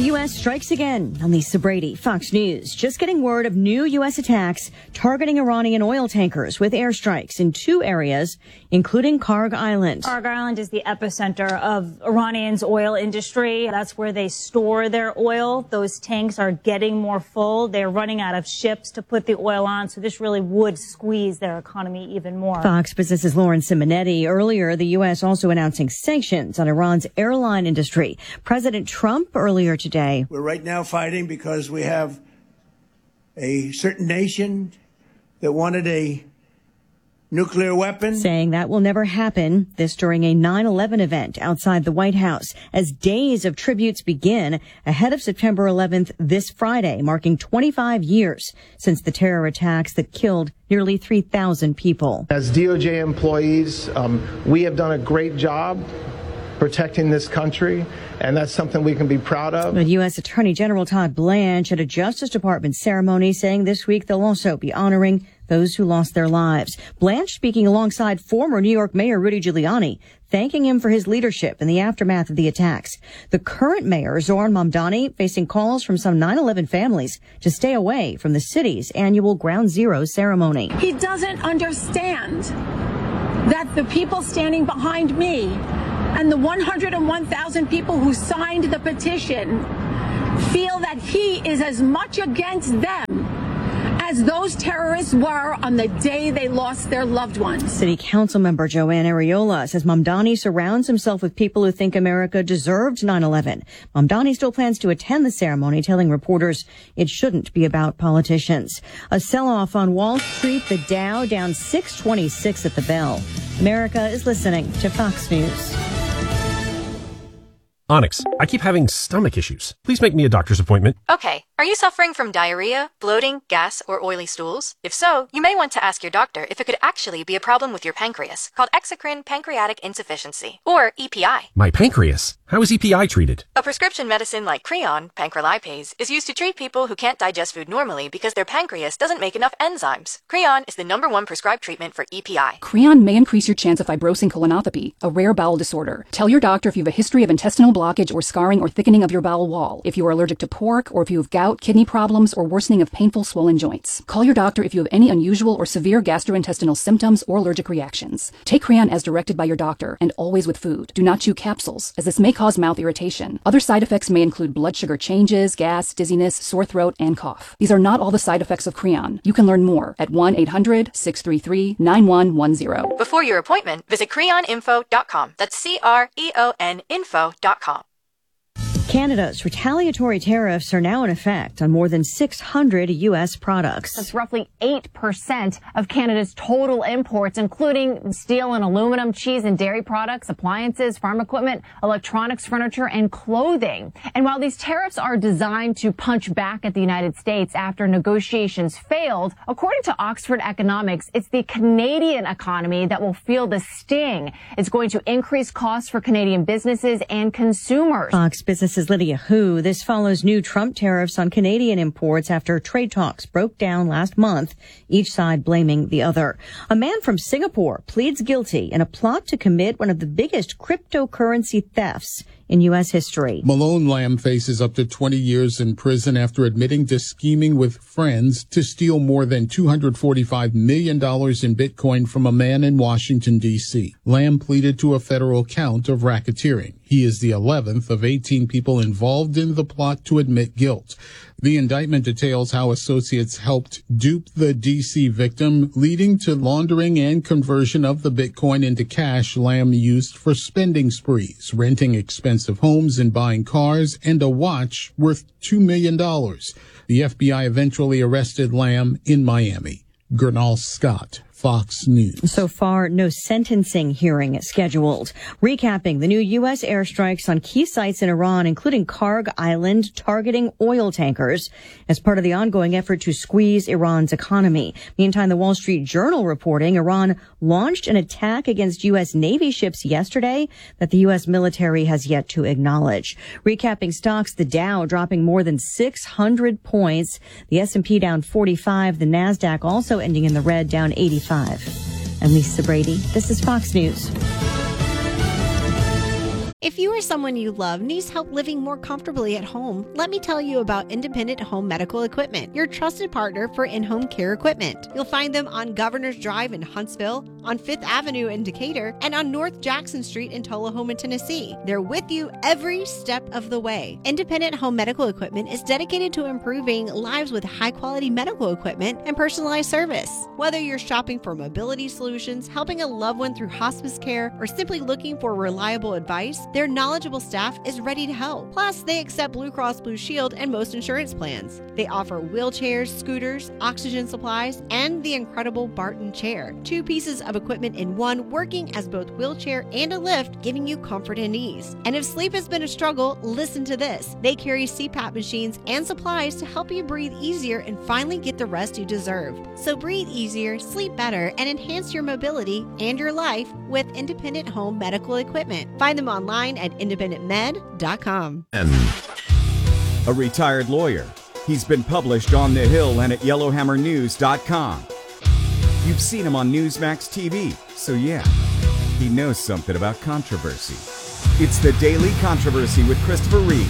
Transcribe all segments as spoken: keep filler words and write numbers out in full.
The U S strikes again. I'm Lisa Brady, Fox News. Just getting word of new U S attacks targeting Iranian oil tankers with airstrikes in two areas, including Kharg Island. Kharg Island is the epicenter of Iranian's oil industry. That's where they store their oil. Those tanks are getting more full. They're running out of ships to put the oil on, so this really would squeeze their economy even more. Fox Business's Lauren Simonetti. Earlier, the U S also announcing sanctions on Iran's airline industry. President Trump earlier today. We're right now fighting because we have a certain nation that wanted a nuclear weapon. Saying that will never happen. This during a nine eleven event outside the White House as days of tributes begin ahead of September eleventh this Friday, marking twenty-five years since the terror attacks that killed nearly three thousand people. As D O J employees, um, we have done a great job protecting this country, and that's something we can be proud of. But U S Attorney General Todd Blanche at a Justice Department ceremony saying this week they'll also be honoring those who lost their lives. Blanche speaking alongside former New York Mayor Rudy Giuliani, thanking him for his leadership in the aftermath of the attacks. The current mayor, Zoran Mamdani, facing calls from some nine eleven families to stay away from the city's annual Ground Zero ceremony. He doesn't understand that the people standing behind me and the one hundred one thousand people who signed the petition feel that he is as much against them as those terrorists were on the day they lost their loved ones. City Council member Joanne Ariola says Mamdani surrounds himself with people who think America deserved nine eleven. Mamdani still plans to attend the ceremony, telling reporters it shouldn't be about politicians. A sell-off on Wall Street, the Dow down six twenty-six at the bell. America is listening to Fox News. Onyx, I keep having stomach issues. Please make me a doctor's appointment. Okay. Are you suffering from diarrhea, bloating, gas, or oily stools? If so, you may want to ask your doctor if it could actually be a problem with your pancreas, called exocrine pancreatic insufficiency, or E P I. My pancreas? How is E P I treated? A prescription medicine like Creon, pancrelipase, is used to treat people who can't digest food normally because their pancreas doesn't make enough enzymes. Creon is the number one prescribed treatment for E P I. Creon may increase your chance of fibrosing colonopathy, a rare bowel disorder. Tell your doctor if you have a history of intestinal blockage or scarring or thickening of your bowel wall, if you are allergic to pork, or if you have gout, kidney problems, or worsening of painful swollen joints. Call your doctor if you have any unusual or severe gastrointestinal symptoms or allergic reactions. Take Creon as directed by your doctor, and always with food. Do not chew capsules, as this may cause mouth irritation. Other side effects may include blood sugar changes, gas, dizziness, sore throat, and cough. These are not all the side effects of Creon. You can learn more at one eight hundred, six three three, nine one one zero. Before your appointment, visit creon info dot com. That's C R E O N info dot com. Canada's retaliatory tariffs are now in effect on more than six hundred U S products. That's roughly eight percent of Canada's total imports, including steel and aluminum, cheese and dairy products, appliances, farm equipment, electronics, furniture, and clothing. And while these tariffs are designed to punch back at the United States after negotiations failed, according to Oxford Economics, it's the Canadian economy that will feel the sting. It's going to increase costs for Canadian businesses and consumers. Fox Business's Lydia Hu. This follows new Trump tariffs on Canadian imports after trade talks broke down last month, each side blaming the other. A man from Singapore pleads guilty in a plot to commit one of the biggest cryptocurrency thefts in U S history. Malone Lamb faces up to twenty years in prison after admitting to scheming with friends to steal more than two hundred forty-five million dollars in Bitcoin from a man in Washington, D C. Lamb pleaded to a federal count of racketeering. He is the eleventh of eighteen people involved in the plot to admit guilt. The indictment details how associates helped dupe the D C victim, leading to laundering and conversion of the Bitcoin into cash Lamb used for spending sprees, renting expensive homes and buying cars, and a watch worth two million dollars. The F B I eventually arrested Lamb in Miami. Gernal Scott, Fox News. So far, no sentencing hearing scheduled. Recapping the new U S airstrikes on key sites in Iran, including Kharg Island, targeting oil tankers as part of the ongoing effort to squeeze Iran's economy. Meantime, the Wall Street Journal reporting Iran launched an attack against U S Navy ships yesterday that the U S military has yet to acknowledge. Recapping stocks, the Dow dropping more than six hundred points, the S and P down forty-five, the NASDAQ also ending in the red, down eighty-five. I'm Lisa Brady. This is Fox News. If you or someone you love needs help living more comfortably at home, let me tell you about Independent Home Medical Equipment, your trusted partner for in-home care equipment. You'll find them on Governor's Drive in Huntsville, on Fifth Avenue in Decatur, and on North Jackson Street in Tullahoma, Tennessee. They're with you every step of the way. Independent Home Medical Equipment is dedicated to improving lives with high-quality medical equipment and personalized service. Whether you're shopping for mobility solutions, helping a loved one through hospice care, or simply looking for reliable advice, their knowledgeable staff is ready to help. Plus, they accept Blue Cross Blue Shield and most insurance plans. They offer wheelchairs, scooters, oxygen supplies, and the incredible Barton chair. Two pieces of equipment in one, working as both wheelchair and a lift, giving you comfort and ease. And if sleep has been a struggle, listen to this. They carry C PAP machines and supplies to help you breathe easier and finally get the rest you deserve. So breathe easier, sleep better, and enhance your mobility and your life with Independent Home Medical Equipment. Find them online at independent med dot com. And a retired lawyer. He's been published on The Hill and at yellowhammer news dot com. You've seen him on Newsmax T V, so yeah, he knows something about controversy. It's the Daily Controversy with Christopher Reed.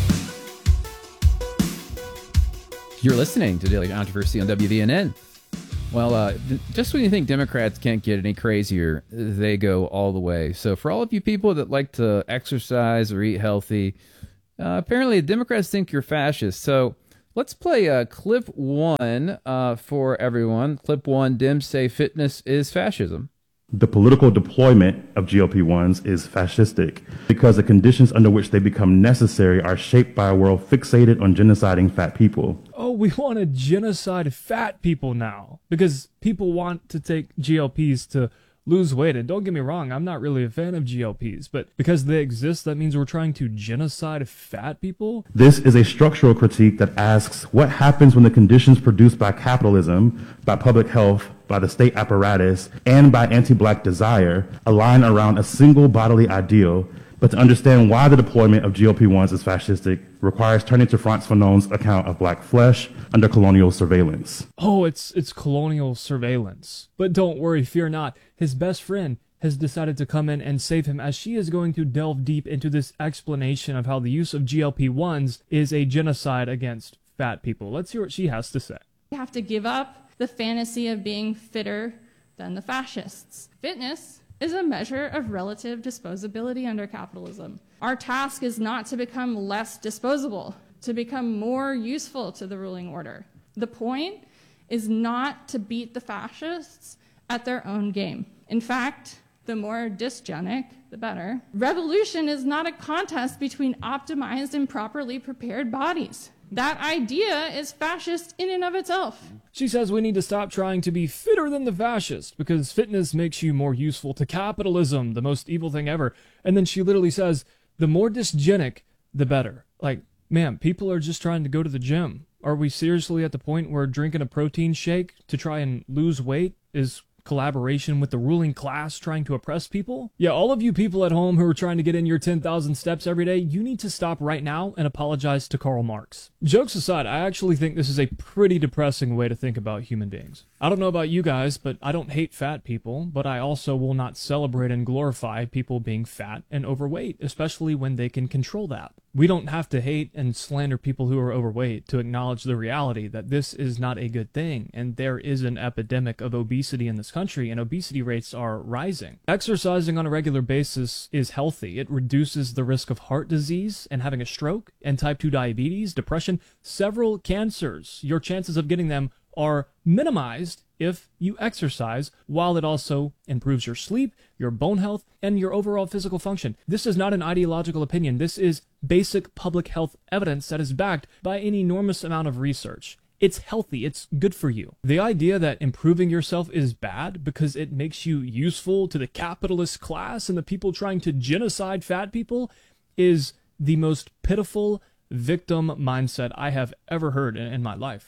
You're listening to Daily Controversy on W V N N. Well, uh, th- just when you think Democrats can't get any crazier, they go all the way. So for all of you people that like to exercise or eat healthy, uh, apparently the Democrats think you're fascist. So let's play uh, clip one uh, for everyone. Clip one, Dems say fitness is fascism. The political deployment of G L P ones is fascistic because the conditions under which they become necessary are shaped by a world fixated on genociding fat people. Oh, we want to genocide fat people now because people want to take G L Ps to lose weight. And don't get me wrong, I'm not really a fan of G L Ps, but because they exist, that means we're trying to genocide fat people? This is a structural critique that asks what happens when the conditions produced by capitalism, by public health, by the state apparatus, and by anti-black desire align around a single bodily ideal. But to understand why the deployment of G L P ones is fascistic requires turning to Frantz Fanon's account of black flesh under colonial surveillance. Oh, it's it's colonial surveillance. But don't worry, fear not. His best friend has decided to come in and save him, as she is going to delve deep into this explanation of how the use of G L P ones is a genocide against fat people. Let's hear what she has to say. We have to give up the fantasy of being fitter than the fascists. Fitness is a measure of relative disposability under capitalism. Our task is not to become less disposable, to become more useful to the ruling order. The point is not to beat the fascists at their own game. In fact, the more dysgenic, the better. Revolution is not a contest between optimized and properly prepared bodies. That idea is fascist in and of itself. She says we need to stop trying to be fitter than the fascists because fitness makes you more useful to capitalism, the most evil thing ever. And then she literally says, the more dysgenic, the better. Like, man, people are just trying to go to the gym. Are we seriously at the point where drinking a protein shake to try and lose weight is collaboration with the ruling class trying to oppress people? Yeah, all of you people at home who are trying to get in your ten thousand steps every day, you need to stop right now and apologize to Karl Marx. Jokes aside, I actually think this is a pretty depressing way to think about human beings. I don't know about you guys, but I don't hate fat people, but I also will not celebrate and glorify people being fat and overweight, especially when they can control that. We don't have to hate and slander people who are overweight to acknowledge the reality that this is not a good thing, and there is an epidemic of obesity in this country, and obesity rates are rising. Exercising on a regular basis is healthy. It reduces the risk of heart disease and having a stroke, and type two diabetes, depression, several cancers. Your chances of getting them are minimized if you exercise, while it also improves your sleep, your bone health, and your overall physical function. This is not an ideological opinion. This is basic public health evidence that is backed by an enormous amount of research. It's healthy. It's good for you. The idea that improving yourself is bad because it makes you useful to the capitalist class and the people trying to genocide fat people is the most pitiful victim mindset I have ever heard in, in my life.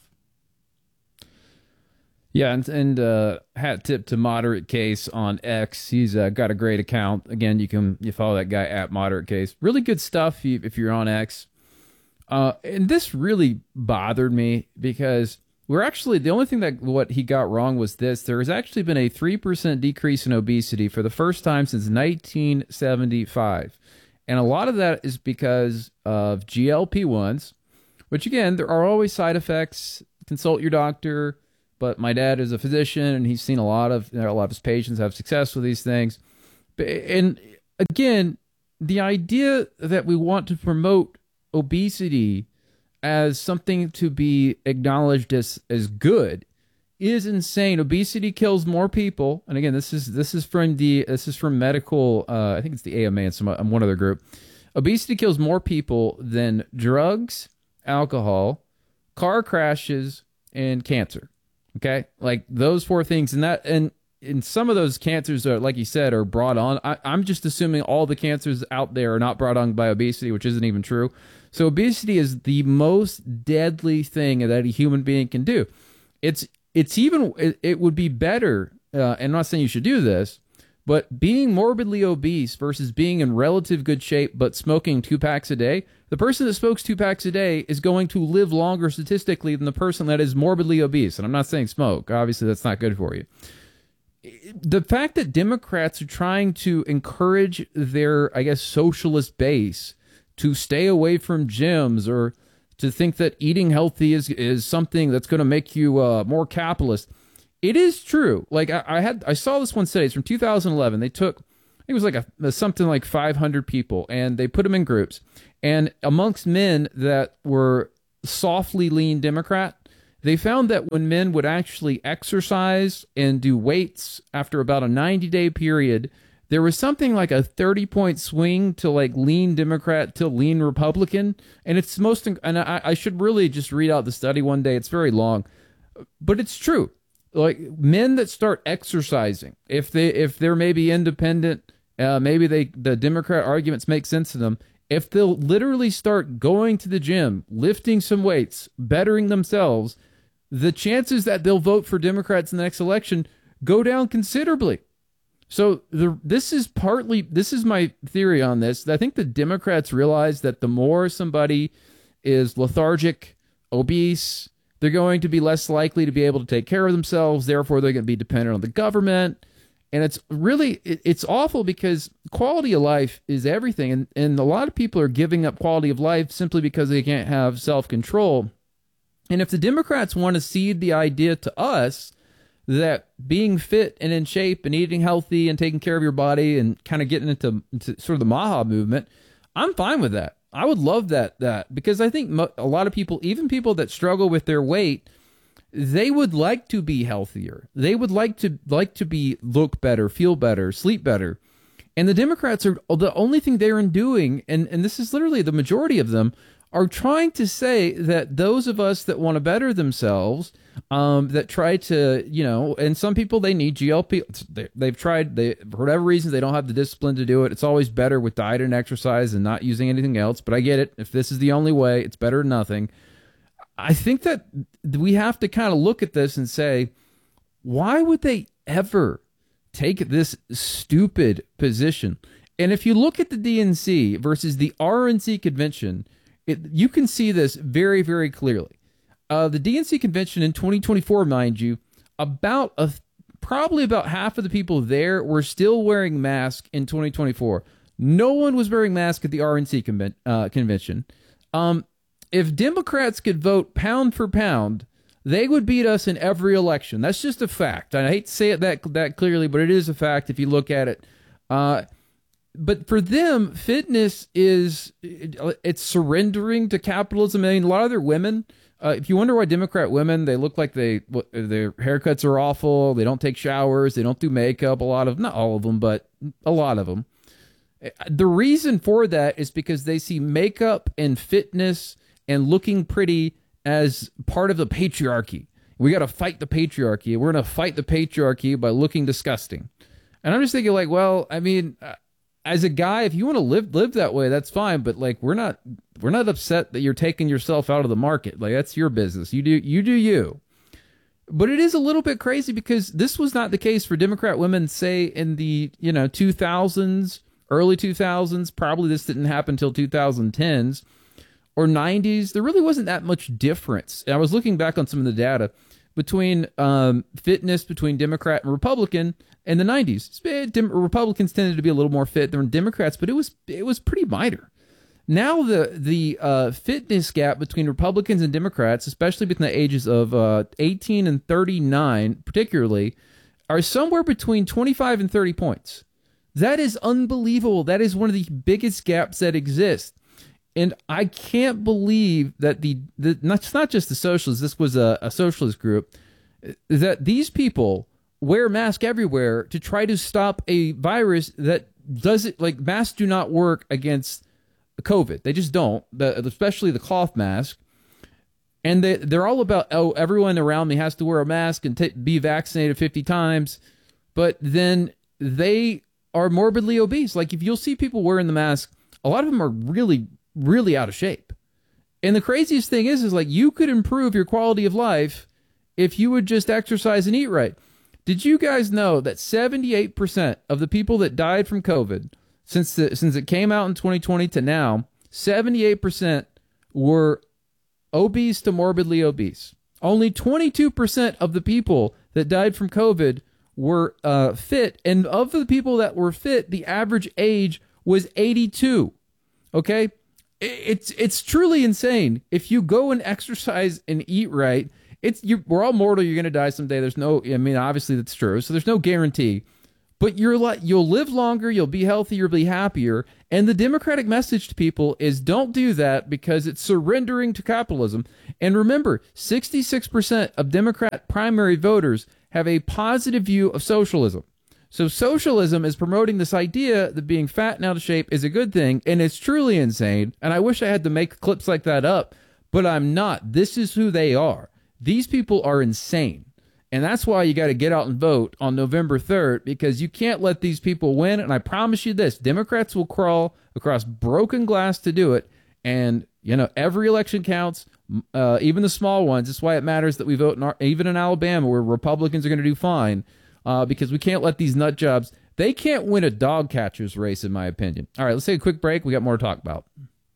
Yeah, and, and uh, hat tip to Moderate Case on X. He's uh, got a great account. Again, you can you follow that guy at Moderate Case. Really good stuff if you're on X. Uh, and this really bothered me because we're actually, the only thing that what he got wrong was this. There has actually been a three percent decrease in obesity for the first time since nineteen seventy-five. And a lot of that is because of G L P ones, which, again, there are always side effects. Consult your doctor. But my dad is a physician, and he's seen a lot of, you know, a lot of his patients have success with these things. And again, the idea that we want to promote obesity as something to be acknowledged as, as good is insane. Obesity kills more people. And again, this is this is from the this is from medical. Uh, I think it's the A M A and some um, one other group. Obesity kills more people than drugs, alcohol, car crashes, and cancer. Okay, like those four things, and that and. And some of those cancers, are, like you said, are brought on. I, I'm just assuming all the cancers out there are not brought on by obesity, which isn't even true. So obesity is the most deadly thing that a human being can do. It's it's even it, it would be better. Uh, and I'm not saying you should do this, but being morbidly obese versus being in relative good shape but smoking two packs a day. The person that smokes two packs a day is going to live longer statistically than the person that is morbidly obese. And I'm not saying smoke. Obviously, that's not good for you. The fact that Democrats are trying to encourage their, I guess, socialist base to stay away from gyms or to think that eating healthy is is something that's going to make you uh, more capitalist. It is true. Like I, I had, I saw this one study. It's from two thousand eleven. They took, I think it was like a something like five hundred people, and they put them in groups. And amongst men that were softly lean Democrat, they found that when men would actually exercise and do weights after about a ninety-day period, there was something like a thirty-point swing to like lean Democrat to lean Republican. And it's most, and I, I should really just read out the study one day. It's very long, but it's true. Like men that start exercising, if they if they're maybe independent, uh, maybe they the Democrat arguments make sense to them. If they'll literally start going to the gym, lifting some weights, bettering themselves, the chances that they'll vote for Democrats in the next election go down considerably. So the, this is partly, this is my theory on this. I think the Democrats realize that the more somebody is lethargic, obese, they're going to be less likely to be able to take care of themselves. Therefore, they're going to be dependent on the government. And it's really, it, it's awful because quality of life is everything. And, and a lot of people are giving up quality of life simply because they can't have self-control. And if the Democrats want to seed the idea to us that being fit and in shape and eating healthy and taking care of your body and kind of getting into, into sort of the Maha movement, I'm fine with that. I would love that, that because I think mo- a lot of people, even people that struggle with their weight, they would like to be healthier. They would like to like to be look better, feel better, sleep better. And the Democrats are the only thing they're doing, and, and this is literally the majority of them, are trying to say that those of us that want to better themselves, um, that try to, you know, and some people, they need G L P. They, they've tried, they for whatever reason, they don't have the discipline to do it. It's always better with diet and exercise and not using anything else. But I get it. If this is the only way, it's better than nothing. I think that we have to kind of look at this and say, why would they ever take this stupid position? And if you look at the D N C versus the R N C convention, It, you can see this very, very clearly. Uh, the D N C convention in twenty twenty-four, mind you, about a probably about half of the people there were still wearing masks in twenty twenty-four. No one was wearing masks at the R N C conven- uh, convention. Um, if Democrats could vote pound for pound, they would beat us in every election. That's just a fact. I hate to say it that that clearly, but it is a fact if you look at it. Uh, But for them, fitness is, it's surrendering to capitalism. I mean, a lot of their women, uh, if you wonder why Democrat women, they look like they, their haircuts are awful. They don't take showers. They don't do makeup. A lot of, not all of them, but a lot of them. The reason for that is because they see makeup and fitness and looking pretty as part of the patriarchy. We got to fight the patriarchy. We're going to fight the patriarchy by looking disgusting. And I'm just thinking like, well, I mean, as a guy, if you want to live live that way, that's fine. But like, we're not we're not upset that you're taking yourself out of the market. Like, that's your business. You do you do you. But it is a little bit crazy because this was not the case for Democrat women, say in the you know two thousands, early two thousands. Probably this didn't happen until two thousand tens or nineties. There really wasn't that much difference. And I was looking back on some of the data. between um, fitness between Democrat and Republican in the nineties. Dem- Republicans tended to be a little more fit than Democrats, but it was it was pretty minor. Now the the uh, fitness gap between Republicans and Democrats, especially between the ages of uh, eighteen and thirty-nine particularly, are somewhere between twenty-five and thirty points. That is unbelievable. That is one of the biggest gaps that exist. And I can't believe that the, the not, it's not just the socialists, this was a, a socialist group, that these people wear masks everywhere to try to stop a virus that doesn't, like, masks do not work against COVID. They just don't, especially the cloth mask. And they, they're all about, oh, everyone around me has to wear a mask and t- be vaccinated fifty times. But then they are morbidly obese. Like, if you'll see people wearing the mask, a lot of them are really, really out of shape. And the craziest thing is, is like, you could improve your quality of life if you would just exercise and eat right. Did you guys know that seventy-eight percent of the people that died from COVID, since the, since it came out in twenty twenty to now, seventy-eight percent were obese to morbidly obese. Only twenty-two percent of the people that died from COVID were uh, fit. And of the people that were fit, the average age was eighty-two. Okay? It's it's truly insane. If you go and exercise and eat right, it's you. We're all mortal. You're going to die someday. There's no, I mean, obviously that's true. So there's no guarantee. But you're like, you'll live longer, you'll be healthier, you'll be happier. And the Democratic message to people is don't do that because it's surrendering to capitalism. And remember, sixty-six percent of Democrat primary voters have a positive view of socialism. So socialism is promoting this idea that being fat and out of shape is a good thing, and it's truly insane. And I wish I had to make clips like that up, but I'm not. This is who they are. These people are insane. And that's why you got to get out and vote on November third, because you can't let these people win. And I promise you this, Democrats will crawl across broken glass to do it. And, you know, every election counts, uh, even the small ones. That's why it matters that we vote in our, even in Alabama, where Republicans are going to do fine, uh, because we can't let these nut jobs, they can't win a dog catcher's race, in my opinion. All right, let's take a quick break. We got more to talk about.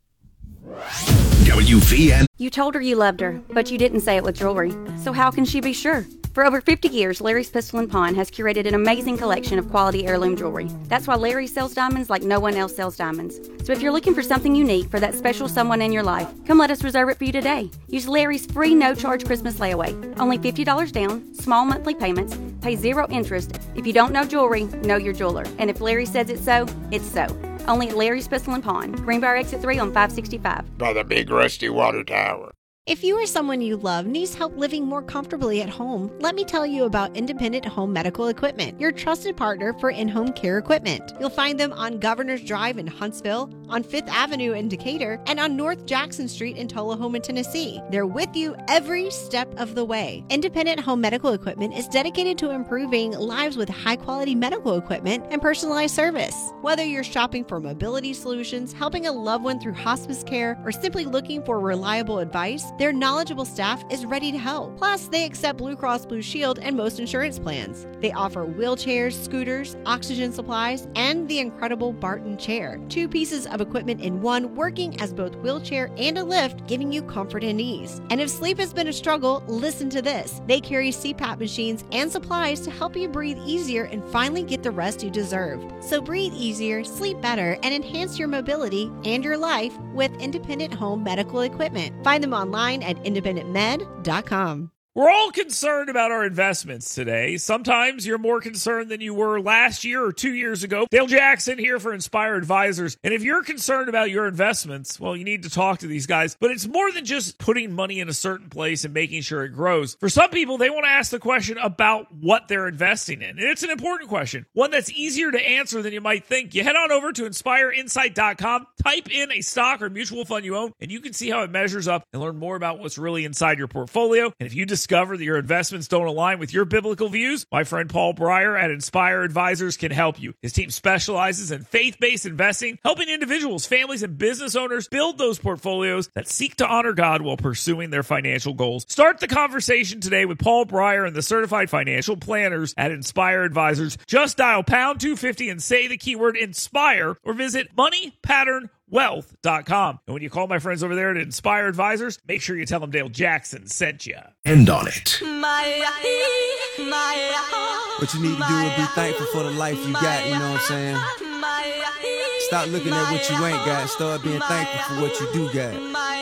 W V N. You told her you loved her, but you didn't say it with jewelry. So how can she be sure? For over fifty years, Larry's Pistol and Pawn has curated an amazing collection of quality heirloom jewelry. That's why Larry sells diamonds like no one else sells diamonds. So if you're looking for something unique for that special someone in your life, come let us reserve it for you today. Use Larry's free no-charge Christmas layaway. Only fifty dollars down, small monthly payments, pay zero interest. If you don't know jewelry, know your jeweler. And if Larry says it's so, it's so. Only at Larry's Pistol and Pawn, Greenbrier Exit three on five sixty-five. By the big rusty water tower. If you or someone you love needs help living more comfortably at home, let me tell you about Independent Home Medical Equipment, your trusted partner for in-home care equipment. You'll find them on Governor's Drive in Huntsville, on Fifth Avenue in Decatur, and on North Jackson Street in Tullahoma, Tennessee. They're with you every step of the way. Independent Home Medical Equipment is dedicated to improving lives with high-quality medical equipment and personalized service. Whether you're shopping for mobility solutions, helping a loved one through hospice care, or simply looking for reliable advice, their knowledgeable staff is ready to help. Plus, they accept Blue Cross Blue Shield and most insurance plans. They offer wheelchairs, scooters, oxygen supplies, and the incredible Barton chair. Two pieces of equipment in one, working as both wheelchair and a lift, giving you comfort and ease. And if sleep has been a struggle, listen to this. They carry C PAP machines and supplies to help you breathe easier and finally get the rest you deserve. So breathe easier, sleep better, and enhance your mobility and your life with Independent Home Medical Equipment. Find them online at independent med dot com. We're all concerned about our investments today. Sometimes you're more concerned than you were last year or two years ago. Dale Jackson here for Inspire Advisors. And if you're concerned about your investments, well, you need to talk to these guys. But it's more than just putting money in a certain place and making sure it grows. For some people, they want to ask the question about what they're investing in. And it's an important question, one that's easier to answer than you might think. You head on over to inspire insight dot com, type in a stock or mutual fund you own, and you can see how it measures up and learn more about what's really inside your portfolio. And if you discover that your investments don't align with your biblical views, my friend Paul Breyer at Inspire Advisors can help you. His team specializes in faith-based investing, helping individuals, families, and business owners build those portfolios that seek to honor God while pursuing their financial goals. Start the conversation today with Paul Breyer and the Certified Financial Planners at Inspire Advisors. Just dial pound two fifty and say the keyword INSPIRE, or visit money pattern wealth dot com. And when you call my friends over there at Inspire Advisors, make sure you tell them Dale Jackson sent you. End on it. What you need to do is be thankful for the life you got, you know what I'm saying? Stop looking at what you ain't got. Start being thankful for what you do got.